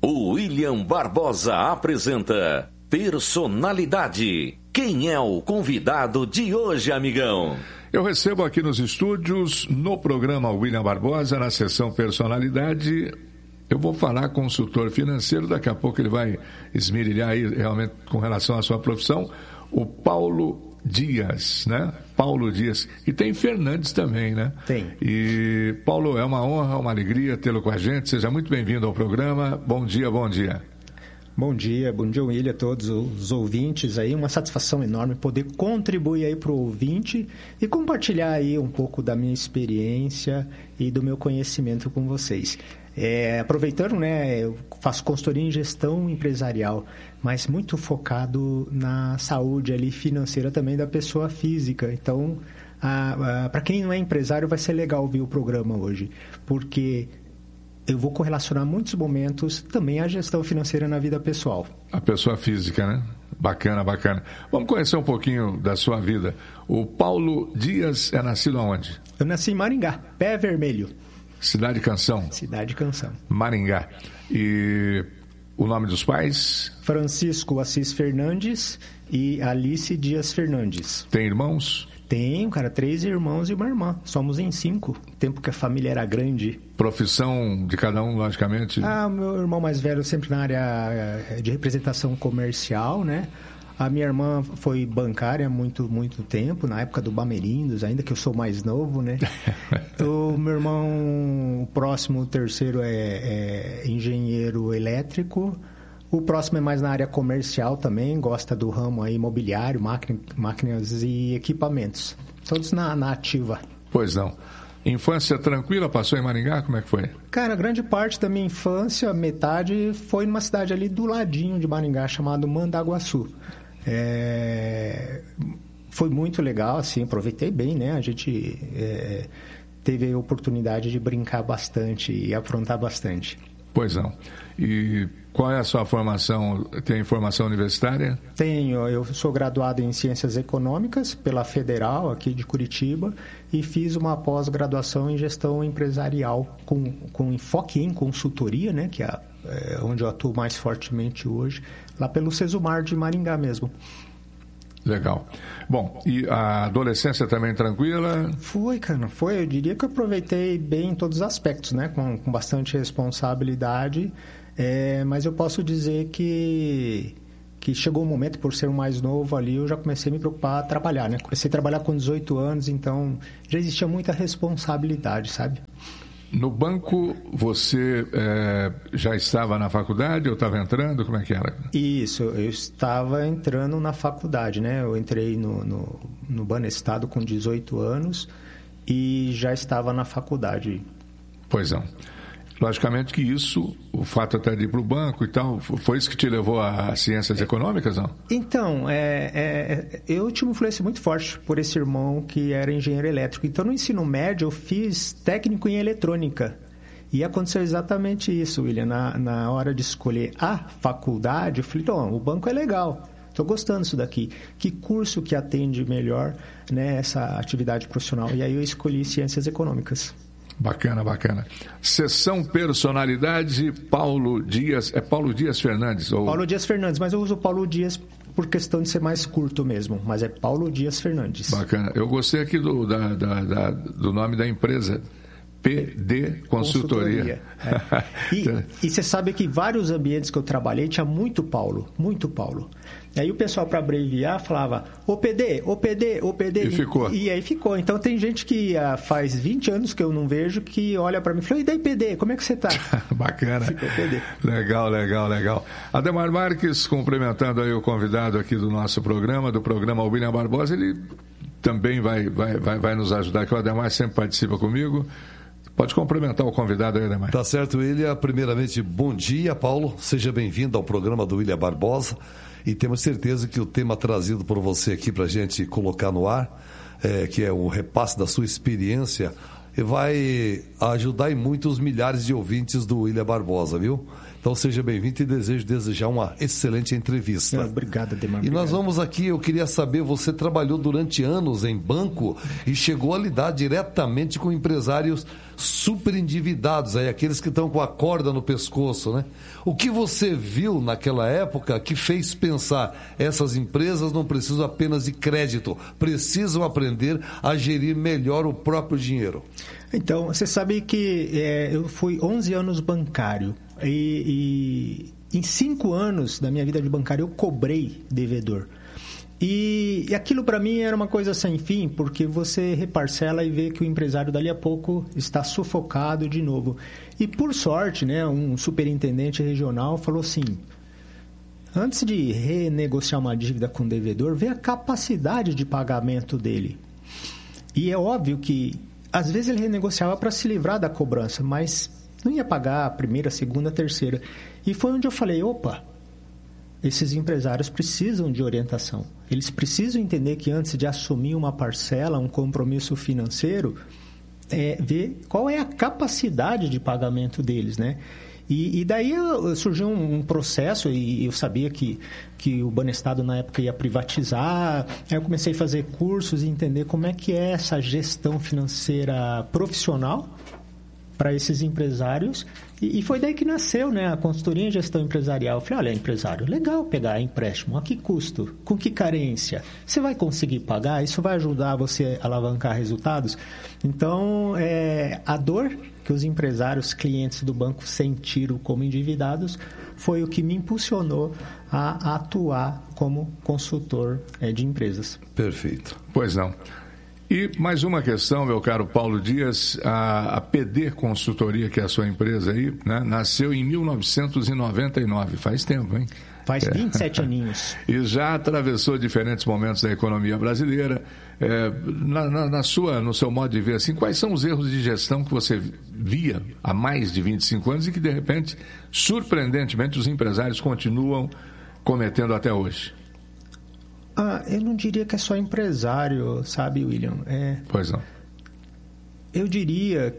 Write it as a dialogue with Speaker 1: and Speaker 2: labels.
Speaker 1: O William Barbosa apresenta Personalidade. Quem é o convidado de hoje, amigão?
Speaker 2: Eu recebo aqui nos estúdios, no programa William Barbosa, na seção Personalidade. Eu vou falar com o consultor financeiro, daqui a pouco ele vai esmerilhar aí realmente com relação à sua profissão, o Paulo Dias, né? Paulo Dias. E tem Fernandes também, né?
Speaker 3: Tem.
Speaker 2: E, Paulo, é uma honra, uma alegria tê-lo com a gente. Seja muito bem-vindo ao programa. Bom dia, bom dia.
Speaker 3: Bom dia, William, a todos os ouvintes aí. Uma satisfação enorme poder contribuir aí para o ouvinte e compartilhar aí um pouco da minha experiência e do meu conhecimento com vocês. Aproveitando, né, eu faço consultoria em gestão empresarial, mas muito focado na saúde ali financeira também da pessoa física. Então, para quem não é empresário, vai ser legal ouvir o programa hoje, porque eu vou correlacionar muitos momentos também à gestão financeira na vida pessoal. A
Speaker 2: pessoa física, né? Bacana, bacana. Vamos conhecer um pouquinho da sua vida. O Paulo Dias é nascido aonde?
Speaker 3: Eu nasci em Maringá, Pé Vermelho.
Speaker 2: Cidade Canção?
Speaker 3: Cidade Canção.
Speaker 2: Maringá. E o nome dos pais?
Speaker 3: Francisco Assis Fernandes e Alice Dias Fernandes.
Speaker 2: Tem irmãos?
Speaker 3: Tenho, cara, 3 irmãos e uma irmã. Somos em 5, tempo que a família era grande.
Speaker 2: Profissão de cada um, logicamente?
Speaker 3: Meu irmão mais velho sempre na área de representação comercial, né? A minha irmã foi bancária há muito tempo, na época do Bamerindos, ainda que eu sou mais novo, né? O meu irmão, o próximo, o terceiro, é engenheiro elétrico. O próximo é mais na área comercial também, gosta do ramo aí, imobiliário, máquinas e equipamentos. Todos na ativa.
Speaker 2: Pois não. Infância tranquila, passou em Maringá? Como é que foi?
Speaker 3: Cara, grande parte da minha infância, metade, foi numa cidade ali do ladinho de Maringá, chamada Mandaguaçu. Foi muito legal, assim, aproveitei bem, né? A gente teve a oportunidade de brincar bastante e aprontar bastante.
Speaker 2: Pois não. E qual é a sua formação? Tem formação universitária?
Speaker 3: Tenho. Eu sou graduado em Ciências Econômicas pela Federal, aqui de Curitiba, e fiz uma pós-graduação em Gestão Empresarial com enfoque em consultoria, né? Que é onde eu atuo mais fortemente hoje, lá pelo Sesumar de Maringá mesmo.
Speaker 2: Legal. Bom, e a adolescência também tranquila?
Speaker 3: Foi, cara, foi. Eu diria que eu aproveitei bem em todos os aspectos, né? Com bastante responsabilidade, mas eu posso dizer que chegou um momento, por ser o mais novo ali, eu já comecei a me preocupar a trabalhar, né? Comecei a trabalhar com 18 anos, então já existia muita responsabilidade, sabe?
Speaker 2: No banco, você já estava na faculdade ou estava entrando? Como é que era?
Speaker 3: Isso, eu estava entrando na faculdade, né? Eu entrei no Banestado com 18 anos e já estava na faculdade.
Speaker 2: Pois não. Logicamente que isso, o fato até de ir para o banco e tal, foi isso que te levou a ciências econômicas, não? Então,
Speaker 3: eu tive uma influência muito forte por esse irmão que era engenheiro elétrico. Então, no ensino médio, eu fiz técnico em eletrônica. E aconteceu exatamente isso, William. Na hora de escolher a faculdade, eu falei, o banco é legal. Estou gostando disso daqui. Que curso que atende melhor, né, essa atividade profissional? E aí eu escolhi Ciências Econômicas.
Speaker 2: Bacana, bacana. Seção Personalidade, Paulo Dias. É Paulo Dias Fernandes? Ou...
Speaker 3: Paulo Dias Fernandes, mas eu uso Paulo Dias por questão de ser mais curto mesmo. Mas é Paulo Dias Fernandes.
Speaker 2: Bacana. Eu gostei aqui do nome da empresa. PD Consultoria.
Speaker 3: E você sabe que vários ambientes que eu trabalhei tinha muito Paulo. E aí o pessoal, para abreviar, falava ô PD.
Speaker 2: E ficou.
Speaker 3: E aí ficou. Então tem gente que faz 20 anos que eu não vejo, que olha para mim e fala, e daí PD, como é que você tá?
Speaker 2: Bacana.
Speaker 3: Ficou PD.
Speaker 2: Legal. Ademar Marques, cumprimentando aí o convidado aqui do nosso programa, do programa William Barbosa, ele também vai nos ajudar, que o Ademar sempre participa comigo. Pode cumprimentar o convidado aí, Ademar.
Speaker 4: Tá certo, William. Primeiramente, bom dia, Paulo. Seja bem-vindo ao programa do William Barbosa. E temos certeza que o tema trazido por você aqui para a gente colocar no ar, que é o repasse da sua experiência e vai ajudar em muito os milhares de ouvintes do William Barbosa, viu? Então seja bem-vindo e desejo desejar uma excelente entrevista.
Speaker 3: Obrigado, Ademar.
Speaker 4: E nós vamos aqui, eu queria saber, você trabalhou durante anos em banco e chegou a lidar diretamente com empresários super endividados, aí, aqueles que estão com a corda no pescoço, né? O que você viu naquela época que fez pensar, essas empresas não precisam apenas de crédito, precisam aprender a gerir melhor o próprio dinheiro?
Speaker 3: Então, você sabe que eu fui 11 anos bancário e em 5 anos da minha vida de bancário eu cobrei devedor. E aquilo para mim era uma coisa sem fim, porque você reparcela e vê que o empresário dali a pouco está sufocado de novo. E por sorte, né, um superintendente regional falou assim: antes de renegociar uma dívida com o devedor, vê a capacidade de pagamento dele. E é óbvio que às vezes ele renegociava para se livrar da cobrança, mas não ia pagar a primeira, segunda, terceira. E foi onde eu falei, opa, esses empresários precisam de orientação. Eles precisam entender que antes de assumir uma parcela, um compromisso financeiro, ver qual é a capacidade de pagamento deles, né? E daí surgiu um processo, e eu sabia que o Banestado na época ia privatizar. Aí eu comecei a fazer cursos e entender como é que é essa gestão financeira profissional para esses empresários. E foi daí que nasceu, né, a consultoria em gestão empresarial. Eu falei, olha, empresário, legal pegar empréstimo, a que custo? Com que carência? Você vai conseguir pagar? Isso vai ajudar você a alavancar resultados? Então, a dor que os empresários, clientes do banco sentiram como endividados foi o que me impulsionou a atuar como consultor de empresas.
Speaker 4: Perfeito.
Speaker 2: Pois não. E mais uma questão, meu caro Paulo Dias, a PD Consultoria, que é a sua empresa aí, né, nasceu em 1999, faz tempo, hein?
Speaker 3: Faz 27 aninhos.
Speaker 2: E já atravessou diferentes momentos da economia brasileira. No seu modo de ver, assim, quais são os erros de gestão que você via há mais de 25 anos e que, de repente, surpreendentemente, os empresários continuam cometendo até hoje?
Speaker 3: Eu não diria que é só empresário, sabe, William?
Speaker 2: Pois não.
Speaker 3: Eu diria